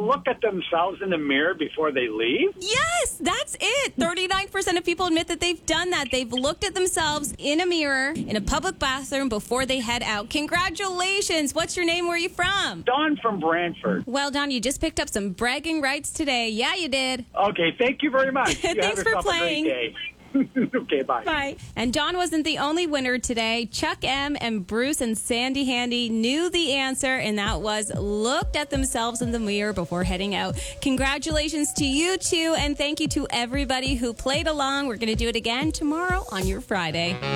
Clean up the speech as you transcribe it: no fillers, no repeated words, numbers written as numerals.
look at themselves in the mirror before they leave? Yes, that's it. 39% of people admit that they've done that. They've looked at themselves in a mirror in a public bathroom before they head out. Congratulations. What's your name? Where are you from? Don from Brantford. Well, Don, you just picked up some bragging rights today. Yeah, you did. Okay, thank you very much. You Thanks have for yourself playing. A great day. Okay, bye. Bye. And Dawn wasn't the only winner today. Chuck M. and Bruce and Sandy Handy knew the answer, and that was looked at themselves in the mirror before heading out. Congratulations to you two, and thank you to everybody who played along. We're going to do it again tomorrow on your Friday.